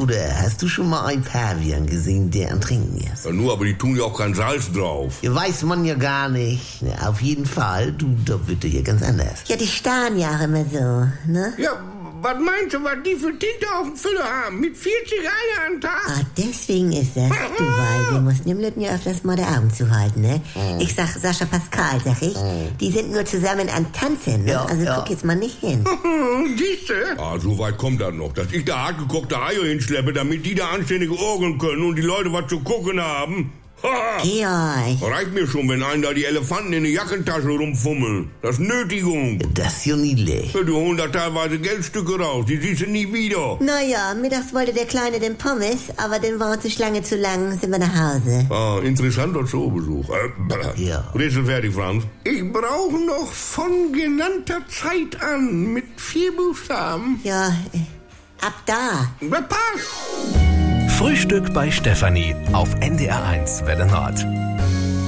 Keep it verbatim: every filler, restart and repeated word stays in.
Oder hast du schon mal einen Pavian gesehen, der am Trinken ist? Ja, nur, aber die tun ja auch kein Salz drauf. Ja, weiß man ja gar nicht. Ja, auf jeden Fall, du, da wird dir ja ganz anders. Ja, die starren ja auch immer so, ne? Ja, was meinst du, was die für Tinte auf dem Füller haben? Mit vierzig Eier am Tag? Ah, deswegen ist das, du, weil wir mussten dem Lütten ja öfters mal die Augen zuhalten, ne? Mm. Ich sag Sascha Pascal, sag ich, mm. die sind nur zusammen an Tanzen, ne? Ja, also ja. Guck jetzt mal nicht hin. Siehste? Ah, so weit kommt das noch, dass ich da hartgekochte Eier hinschleppe, damit die da anständige Orgeln können und die Leute was zu gucken haben. Georg. Reicht mir schon, wenn einen da die Elefanten in die Jackentasche rumfummeln. Das ist Nötigung. Das ist ja niedlich. Ja, die holen da teilweise Geldstücke raus, die siehst du nie wieder. Naja, mittags wollte der Kleine den Pommes, aber dann war uns die Schlange zu lang, sind wir nach Hause. Ah, interessanter Zoobesuch. Äh, ja. Rätsel fertig, Franz. Ich brauche noch von genannter Zeit an mit vier Buchstaben. Ja, ab da. Passt. Frühstück bei Stefanie auf N D R eins Welle Nord.